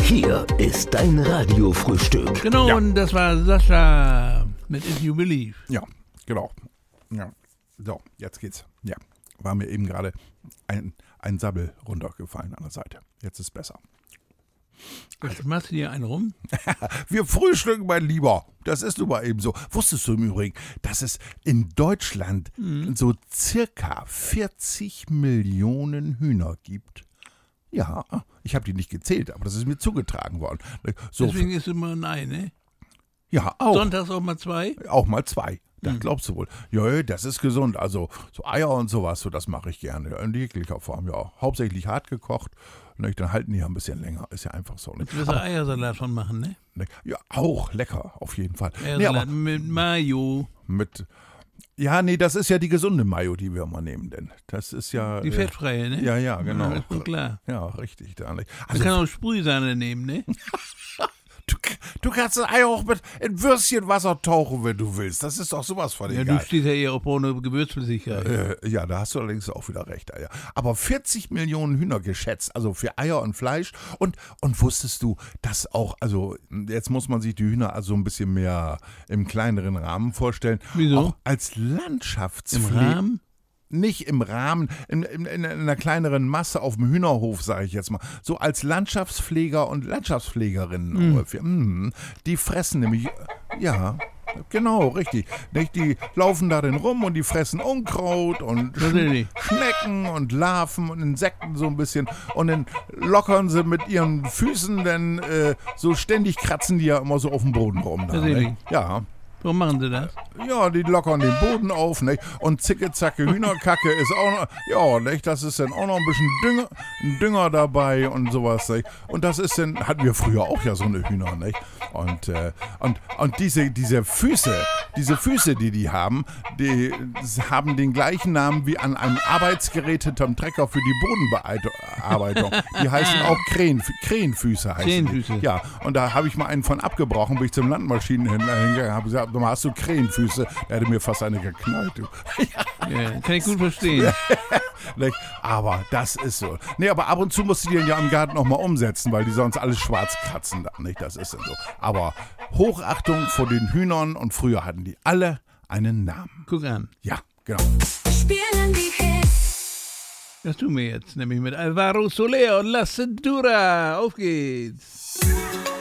Hier ist dein Radiofrühstück. Genau, und das war Sascha mit If You Believe. Ja, genau. Ja. So, jetzt geht's. Ja, war mir eben gerade ein Sabbel runtergefallen an der Seite. Jetzt ist besser. Was machst du dir einen rum? Wir frühstücken, mein Lieber. Das ist nun mal eben so. Wusstest du im Übrigen, dass es in Deutschland so circa 40 Millionen Hühner gibt? Ja, ich habe die nicht gezählt, aber das ist mir zugetragen worden. So, Deswegen ist immer ein Ei, ne? ja, auch. Sonntags auch mal 2. Auch mal 2. Das glaubst du wohl. Ja, das ist gesund. Also so Eier und sowas, so das mache ich gerne. In jeglicher Form, ja. Hauptsächlich hart gekocht. Dann halten die ja ein bisschen länger. Ist ja einfach so. Du willst Eiersalat von machen, ne? Ja, auch lecker, auf jeden Fall. Eiersalat mit Mayo. Ja, nee, das ist ja die gesunde Mayo, die wir immer nehmen, denn das ist ja... Die fettfreie, ne? Ja, genau. Ja, ist schon klar. Ja, richtig. Man kann auch Sprühsahne nehmen, ne? Du kannst das Ei auch mit in Würstchenwasser tauchen, wenn du willst. Das ist doch sowas von Ja, egal. du stehst ja eher auf ohne Gewürzflüssigkeit. Ja, da hast du allerdings auch wieder recht. Ja. Aber 40 Millionen Hühner geschätzt, also für Eier und Fleisch. Und wusstest du, dass auch, also jetzt muss man sich die Hühner also ein bisschen mehr im kleineren Rahmen vorstellen. Wieso? Auch als Im Landschaftspflege. Rahmen? Nicht im Rahmen, in einer kleineren Masse auf dem Hühnerhof, sage ich jetzt mal. So als Landschaftspfleger und Landschaftspflegerinnen ungefähr. Die fressen nämlich, ja, genau, richtig. Nicht? Die laufen da denn rum und die fressen Unkraut und Schnecken und Larven und Insekten so ein bisschen. Und dann lockern sie mit ihren Füßen, denn so ständig kratzen die ja immer so auf dem Boden rum. Da, nicht? Ja. Warum machen sie das? Ja, die lockern den Boden auf, nicht? Und zicke-zacke Hühnerkacke ist auch noch, ja, nicht? Das ist dann auch noch ein bisschen Dünger dabei und sowas, nicht? Und das ist dann, hatten wir früher auch ja so eine Hühner, nicht? Und diese Füße, die haben, die haben den gleichen Namen wie an einem Arbeitsgerät hinterm Trecker für die Bodenbearbeitung. Die heißen auch Krähenfüße heißen Krähenfüße. die. Ja, und da habe ich mal einen von abgebrochen, bin ich zum Landmaschinenhändler hingegangen, habe gesagt, hast du Krähenfüße? Er hätte mir fast eine geknallt. Du. Ja, kann ich gut verstehen. Aber das ist so. Nee, aber ab und zu musst du die ja im Garten nochmal umsetzen, weil die sonst alles schwarz kratzen. Nicht? Das ist dann so. Aber Hochachtung vor den Hühnern und früher hatten die alle einen Namen. Guck an. Ja, genau. Spielen die Hits. Das tun wir jetzt, nämlich mit Alvaro Soler und La Cintura. Auf geht's.